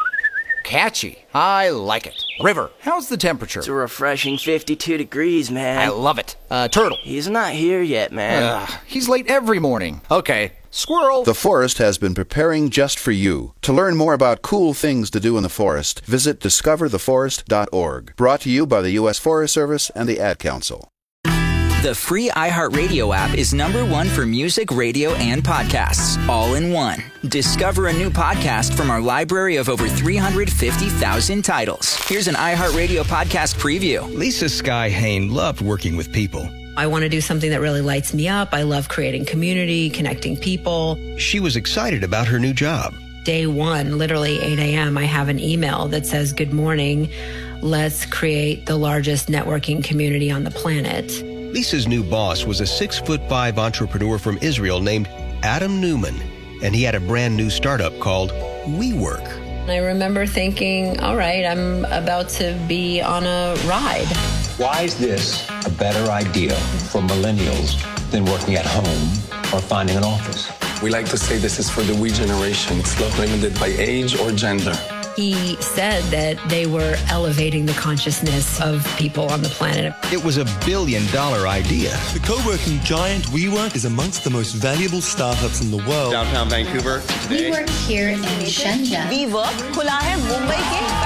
Catchy. I like it. River, how's the temperature? It's a refreshing fifty-two degrees, man. I love it. Uh, Turtle. He's not here yet, man. Uh, he's late every morning. Okay. Squirrel. The forest has been preparing just for you. To learn more about cool things to do in the forest, visit discover the forest dot org. Brought to you by the U S Forest Service and the Ad Council. The free iHeartRadio app is number one for music, radio, and podcasts, all in one. Discover a new podcast from our library of over three hundred fifty thousand titles. Here's an iHeartRadio podcast preview. Lisa Sky Hain loved working with people. I want to do something that really lights me up. I love creating community, connecting people. She was excited about her new job. Day one, literally eight a.m., I have an email that says, "Good morning. Let's create the largest networking community on the planet." Lisa's new boss was a six foot five entrepreneur from Israel named Adam Newman, and he had a brand new startup called WeWork. I remember thinking, all right, I'm about to be on a ride. Why is this a better idea for millennials than working at home or finding an office? We like to say this is for the we generation. It's not limited by age or gender. He said that they were elevating the consciousness of people on the planet. It was a billion dollar idea. The co-working giant WeWork is amongst the most valuable startups in the world. Downtown Vancouver today. We work here in Shenzhen. WeWork खुला है मुंबई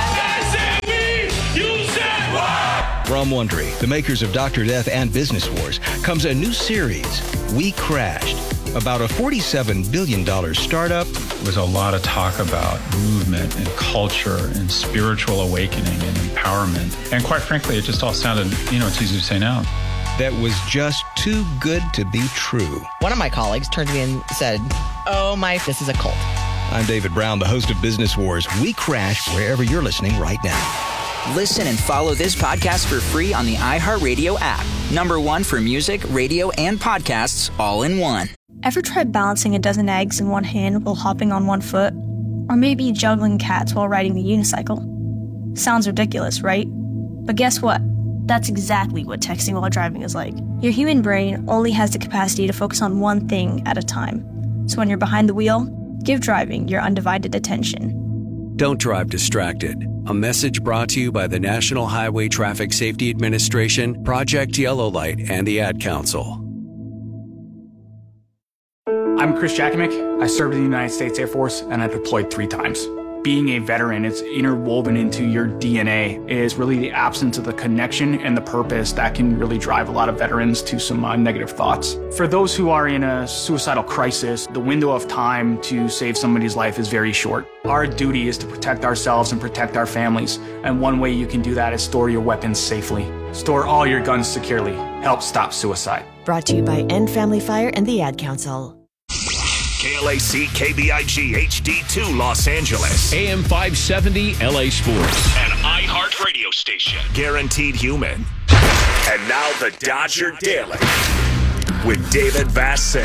के From Wondery, the makers of Doctor Death and Business Wars, comes a new series, We Crashed, about a forty-seven billion dollars startup. There was a lot of talk about movement and culture and spiritual awakening and empowerment. And quite frankly, it just all sounded, you know, it's easy to say now. That was just too good to be true. One of my colleagues turned to me and said, oh my, this is a cult. I'm David Brown, the host of Business Wars. We Crash wherever you're listening right now. Listen and follow this podcast for free on the iHeartRadio app. Number one for music, radio, and podcasts all in one. Ever tried balancing a dozen eggs in one hand while hopping on one foot? Or maybe juggling cats while riding the unicycle? Sounds ridiculous, right? But guess what? That's exactly what texting while driving is like. Your human brain only has the capacity to focus on one thing at a time. So when you're behind the wheel, give driving your undivided attention. Don't drive distracted. A message brought to you by the National Highway Traffic Safety Administration, Project Yellow Light, and the Ad Council. I'm Chris Jakimick. I served in the United States Air Force, and I deployed three times. Being a veteran, it's interwoven into your D N A, is really the absence of the connection and the purpose that can really drive a lot of veterans to some uh, negative thoughts. For those who are in a suicidal crisis, the window of time to save somebody's life is very short. Our duty is to protect ourselves and protect our families, and one way you can do that is store your weapons safely. Store all your guns securely. Help stop suicide. Brought to you by End Family Fire and the Ad Council. K L A C K B I G H D two Los Angeles. A M five seventy L A Sports. An iHeart radio station. Guaranteed human. And now the Dodger Daily with David Vassegh.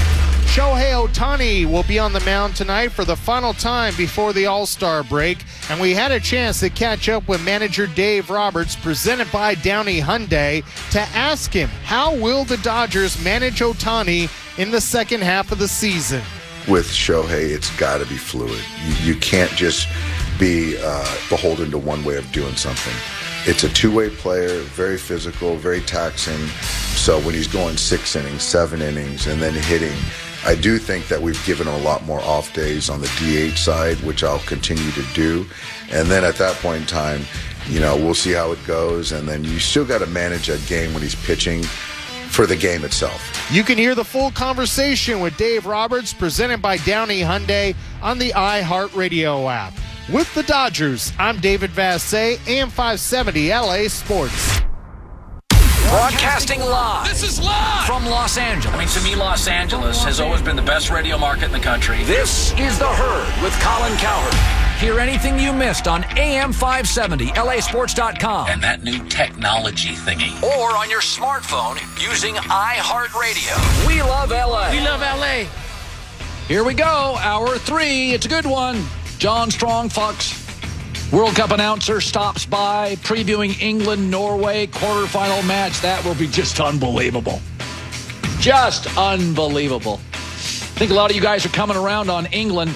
Shohei Ohtani will be on the mound tonight for the final time before the All-Star break, and we had a chance to catch up with manager Dave Roberts, presented by Downey Hyundai, to ask him how will the Dodgers manage Ohtani in the second half of the season. With Shohei, it's got to be fluid. You, you can't just be uh, beholden to one way of doing something. It's a two-way player, very physical, very taxing. So when he's going six innings, seven innings, and then hitting, I do think that we've given him a lot more off days on the D H side, which I'll continue to do. And then at that point in time, you know, we'll see how it goes. And then you still got to manage that game when he's pitching for the game itself. You can hear the full conversation with Dave Roberts, presented by Downey Hyundai, on the iHeartRadio app. With the Dodgers, I'm David Vassegh, A M five seventy L A Sports. Broadcasting live. This is live from Los Angeles. I mean, to me, Los Angeles has always been the best radio market in the country. This is The Herd with Colin Cowherd. Hear anything you missed on A M five seventy L A sports dot com and that new technology thingy. Or on your smartphone using iHeartRadio. We love L A. We love L A. Here we go. Hour three. It's a good one. John Strong, Fox World Cup announcer, stops by, previewing England-Norway quarterfinal match. That will be just unbelievable. Just unbelievable. I think a lot of you guys are coming around on England.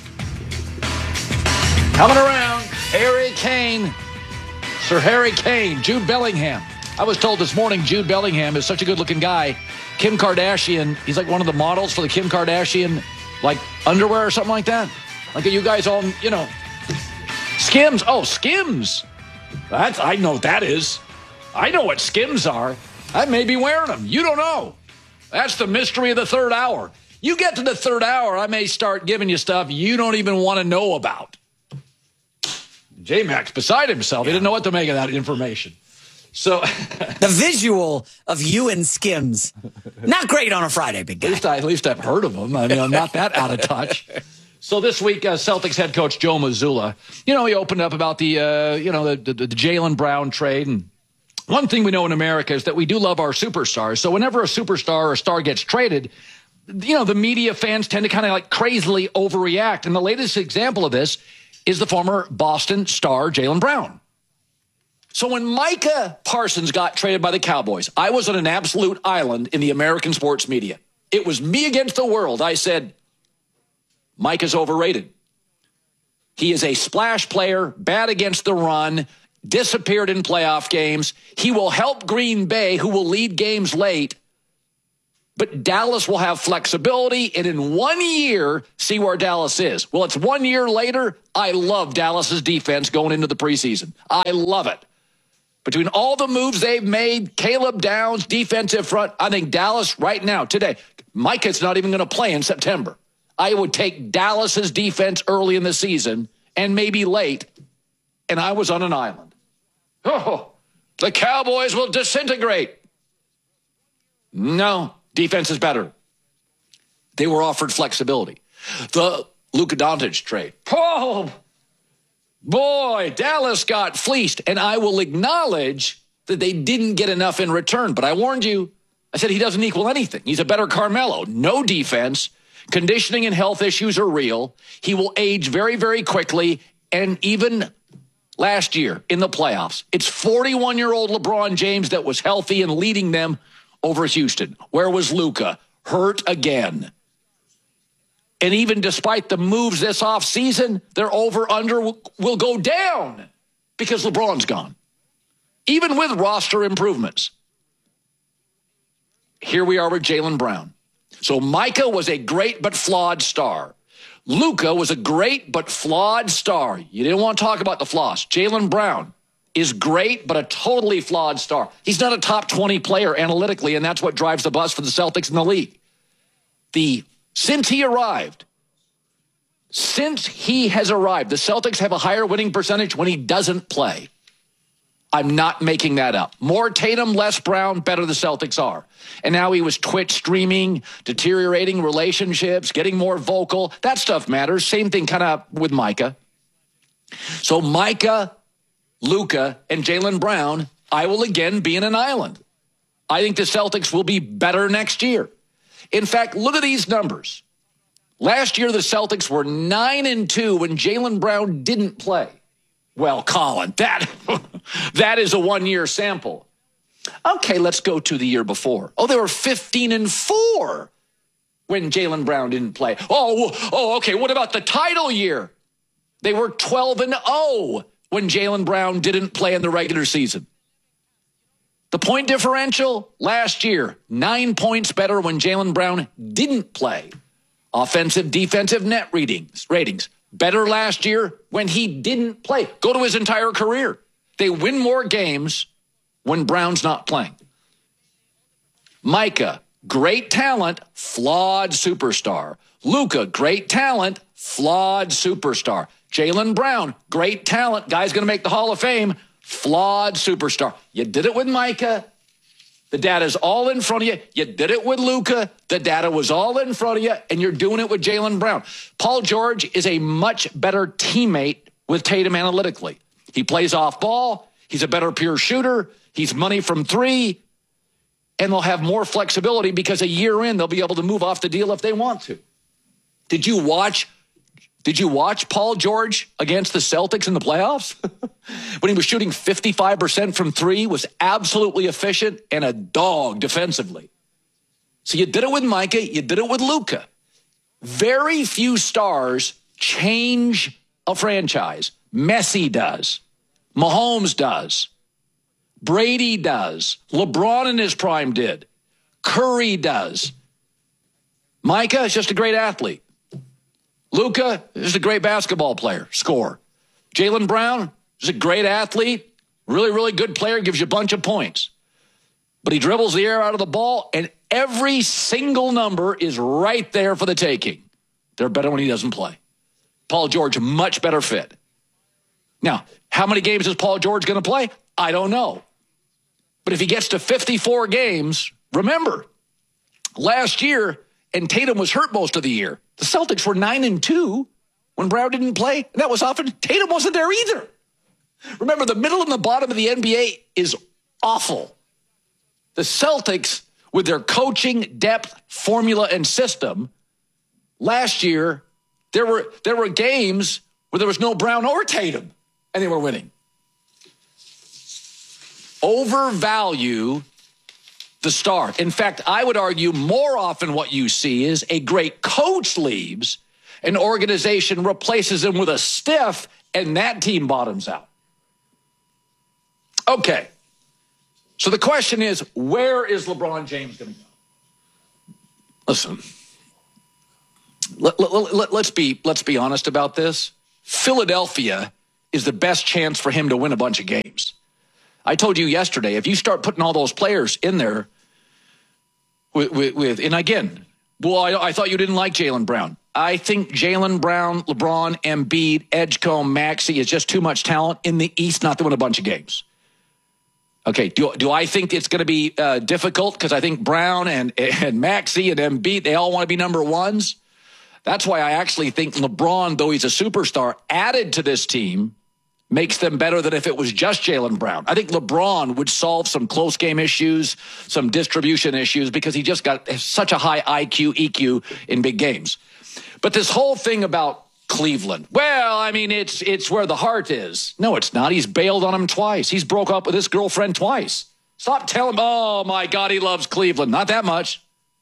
Coming around, Harry Kane. Sir Harry Kane, Jude Bellingham. I was told this morning Jude Bellingham is such a good-looking guy. Kim Kardashian, he's like one of the models for the Kim Kardashian, like, underwear or something like that. Like, you guys all, you know... Skims. Oh, Skims. That's, I know what that is. I know what Skims are. I may be wearing them. You don't know. That's the mystery of the third hour. You get to the third hour, I may start giving you stuff you don't even want to know about. J-Mac's beside himself. Yeah. He didn't know what to make of that information. So the visual of you and Skims, not great on a Friday, big guy. At least, I, at least I've heard of them. I mean, I'm not that out of touch. So this week, uh, Celtics head coach Joe Mazzulla, you know, he opened up about the, uh, you know, the, the, the Jaylen Brown trade. And one thing we know in America is that we do love our superstars. So whenever a superstar or a star gets traded, you know, the media fans tend to kind of like crazily overreact. And the latest example of this is the former Boston star Jaylen Brown. So when Micah Parsons got traded by the Cowboys, I was on an absolute island in the American sports media. It was me against the world. I said, Micah's overrated. He is a splash player, bad against the run, disappeared in playoff games. He will help Green Bay, who will lead games late. But Dallas will have flexibility, and in one year, see where Dallas is. Well, it's one year later. I love Dallas's defense going into the preseason. I love it. Between all the moves they've made, Caleb Downs, defensive front, I think Dallas right now, today, Micah's not even going to play in September. I would take Dallas's defense early in the season and maybe late, and I was on an island. Oh, the Cowboys will disintegrate. No, defense is better. They were offered flexibility. The Luka Doncic trade. Oh, boy, Dallas got fleeced, and I will acknowledge that they didn't get enough in return, but I warned you. I said he doesn't equal anything. He's a better Carmelo. No defense. Conditioning and health issues are real. He will age very, very quickly. And even last year in the playoffs, it's forty-one-year-old LeBron James that was healthy and leading them over Houston. Where was Luka? Hurt again. And even despite the moves this offseason, their over-under will, will go down because LeBron's gone. Even with roster improvements. Here we are with Jaylen Brown. So Micah was a great but flawed star. Luka was a great but flawed star. You didn't want to talk about the flaws. Jaylen Brown is great but a totally flawed star. He's not a top twenty player analytically, and that's what drives the bus for the Celtics in the league. The since he arrived, since he has arrived, the Celtics have a higher winning percentage when he doesn't play. I'm not making that up. More Tatum, less Brown, better the Celtics are. And now he was Twitch streaming, deteriorating relationships, getting more vocal. That stuff matters. Same thing kind of with Micah. So Micah, Luka, and Jaylen Brown, I will again be in an island. I think the Celtics will be better next year. In fact, look at these numbers. Last year, the Celtics were nine and two when Jaylen Brown didn't play. Well, Colin, that, that is a one-year sample. Okay, let's go to the year before. Oh, they were fifteen and four when Jaylen Brown didn't play. Oh, oh, okay, what about the title year? They were twelve and oh when Jaylen Brown didn't play in the regular season. The point differential last year, nine points better when Jaylen Brown didn't play. Offensive, defensive net ratings, ratings. Better last year when he didn't play. Go to his entire career. They win more games when Brown's not playing. Micah, great talent, flawed superstar. Luka, great talent, flawed superstar. Jaylen Brown, great talent, guy's going to make the Hall of Fame, flawed superstar. You did it with Micah. The data's all in front of you. You did it with Luka. The data was all in front of you, and you're doing it with Jaylen Brown. Paul George is a much better teammate with Tatum analytically. He plays off ball. He's a better pure shooter. He's money from three. And they'll have more flexibility because a year in, they'll be able to move off the deal if they want to. Did you watch Did you watch Paul George against the Celtics in the playoffs? When he was shooting fifty-five percent from three, was absolutely efficient and a dog defensively. So you did it with Micah, you did it with Luka. Very few stars change a franchise. Messi does. Mahomes does. Brady does. LeBron in his prime did. Curry does. Micah is just a great athlete. Luka is a great basketball player, scorer. Jaylen Brown is a great athlete, really, really good player, gives you a bunch of points. But he dribbles the air out of the ball, and every single number is right there for the taking. They're better when he doesn't play. Paul George, much better fit. Now, how many games is Paul George going to play? I don't know. But if he gets to fifty-four games, remember, last year, and Tatum was hurt most of the year, the Celtics were nine and two when Brown didn't play. And that was often, Tatum wasn't there either. Remember, the middle and the bottom of the N B A is awful. The Celtics, with their coaching, depth, formula, and system, last year, there were, there were games where there was no Brown or Tatum, and they were winning. Overvalue the star. In fact, I would argue more often what you see is a great coach leaves an organization replaces him with a stiff, and that team bottoms out. Okay. So the question is, where is LeBron James going to go? Listen, let, let, let, let's be let's be honest about this. Philadelphia is the best chance for him to win a bunch of games. I told you yesterday, if you start putting all those players in there with, with, with and again, well, I, I thought you didn't like Jaylen Brown. I think Jaylen Brown, LeBron, Embiid, Edgecombe, Maxey is just too much talent in the East not to win a bunch of games. Okay, do, do I think it's going to be uh, difficult? Because I think Brown and, and Maxey and Embiid, they all want to be number ones. That's why I actually think LeBron, though he's a superstar, added to this team makes them better than if it was just Jaylen Brown. I think LeBron would solve some close game issues, some distribution issues, because he just got such a high I Q, E Q in big games. But this whole thing about Cleveland, well, I mean, it's it's where the heart is. No, it's not. He's bailed on him twice. He's broke up with his girlfriend twice. Stop telling him, oh, my God, he loves Cleveland. Not that much.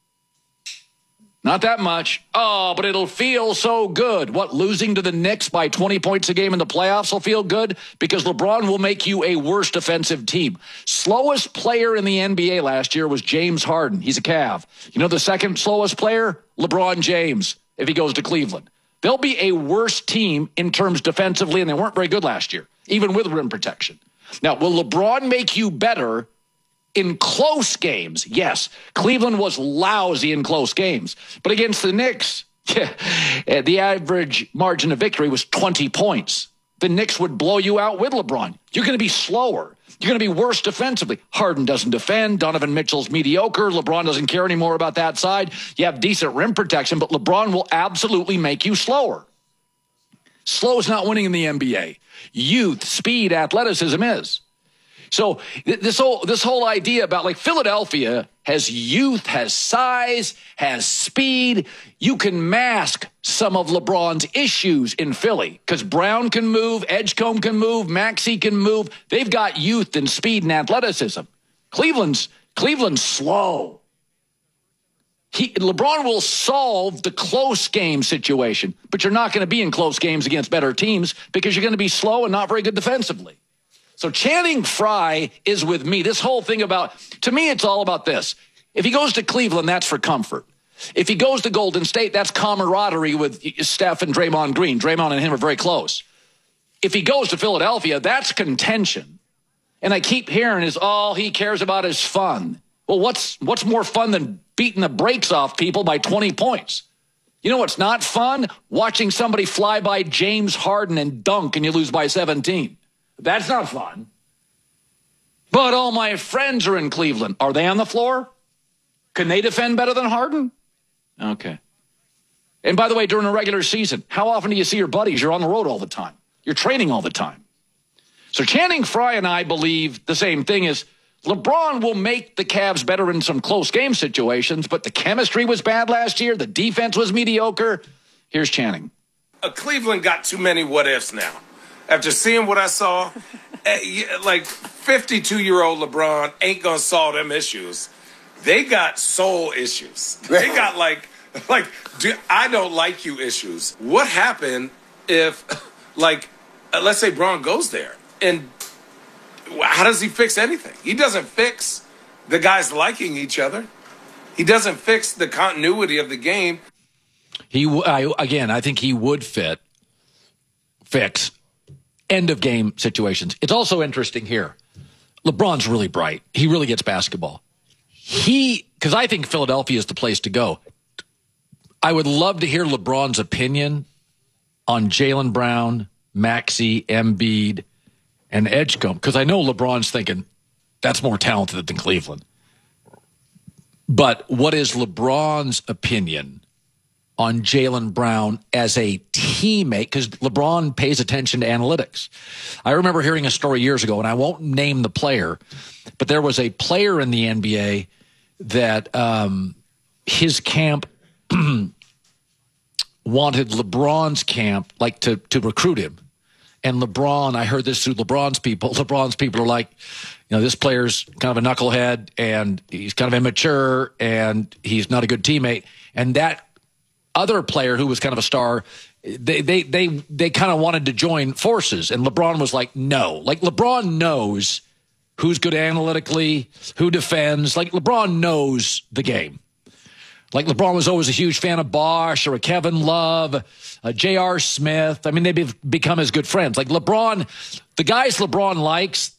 Not that much. Oh, but it'll feel so good. What, losing to the Knicks by twenty points a game in the playoffs will feel good? Because LeBron will make you a worse defensive team. Slowest player in the N B A last year was James Harden. He's a Cav. You know the second slowest player? LeBron James, if he goes to Cleveland. They'll be a worse team in terms defensively, and they weren't very good last year, even with rim protection. Now, will LeBron make you better in close games? Yes. Cleveland was lousy in close games. But against the Knicks, yeah, the average margin of victory was twenty points. The Knicks would blow you out with LeBron. You're going to be slower. You're going to be worse defensively. Harden doesn't defend. Donovan Mitchell's mediocre. LeBron doesn't care anymore about that side. You have decent rim protection, but LeBron will absolutely make you slower. Slow is not winning in the N B A. Youth, speed, athleticism is. So th- this whole this whole idea about, like, Philadelphia has youth, has size, has speed. You can mask some of LeBron's issues in Philly because Brown can move, Edgecombe can move, Maxey can move. They've got youth and speed and athleticism. Cleveland's Cleveland's slow. He, LeBron will solve the close game situation, but you're not going to be in close games against better teams because you're going to be slow and not very good defensively. So Channing Frye is with me. This whole thing about, to me, it's all about this. If he goes to Cleveland, that's for comfort. If he goes to Golden State, that's camaraderie with Steph and Draymond Green. Draymond and him are very close. If he goes to Philadelphia, that's contention. And I keep hearing is all he cares about is fun. Well, what's what's more fun than beating the brakes off people by twenty points? You know what's not fun? Watching somebody fly by James Harden and dunk and you lose by seventeen. That's not fun. But all my friends are in Cleveland. Are they on the floor? Can they defend better than Harden? Okay. And by the way, during a regular season, how often do you see your buddies? You're on the road all the time. You're training all the time. So Channing Frye and I believe the same thing is LeBron will make the Cavs better in some close game situations, but the chemistry was bad last year. The defense was mediocre. Here's Channing. Uh, Cleveland got too many what-ifs now. After seeing what I saw, like fifty-two-year-old LeBron ain't going to solve them issues. They got soul issues. They got like, like do, I don't like you issues. What happened if, like, uh, let's say Braun goes there? And how does he fix anything? He doesn't fix the guys liking each other. He doesn't fix the continuity of the game. He I, Again, I think he would fit, fix end-of-game situations. It's also interesting here. LeBron's really bright. He really gets basketball. He, because I think Philadelphia is the place to go. I would love to hear LeBron's opinion on Jaylen Brown, Maxey, Embiid, and Edgecombe, because I know LeBron's thinking that's more talented than Cleveland. But what is LeBron's opinion on Jaylen Brown as a teammate? Because LeBron pays attention to analytics. I remember hearing a story years ago, and I won't name the player, but there was a player in the N B A that um, his camp wanted LeBron's camp like to, to recruit him. And LeBron, I heard this through LeBron's people. LeBron's people are like, you know, this player's kind of a knucklehead and he's kind of immature and he's not a good teammate. And that other player who was kind of a star, they they they they kind of wanted to join forces, and LeBron was like, no. Like, LeBron knows who's good analytically, who defends. Like, LeBron knows the game. Like, LeBron was always a huge fan of Bosch or a Kevin Love, a J R. Smith. I mean, they've become his good friends. Like, LeBron, the guys LeBron likes,